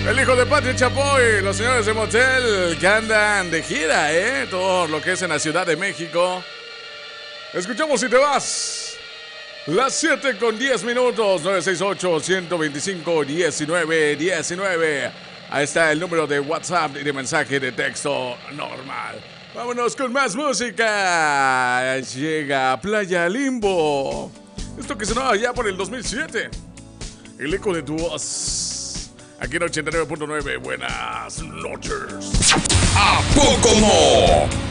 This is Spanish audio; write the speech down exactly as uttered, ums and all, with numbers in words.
El hijo de Patrick Chapoy, los señores de Motel que andan de gira, ¿eh? Todo lo que es en la Ciudad de México. Escuchamos Si Te Vas. Las siete con diez minutos. nueve seis ocho, uno dos cinco, uno nueve uno nueve. Ahí está el número de WhatsApp y de mensaje de texto normal. Vámonos con más música. Llega Playa Limbo. Esto que sonaba ya por el dos mil siete. El eco de tu voz. Aquí en ochenta y nueve punto nueve. Buenas noches. ¿A poco no?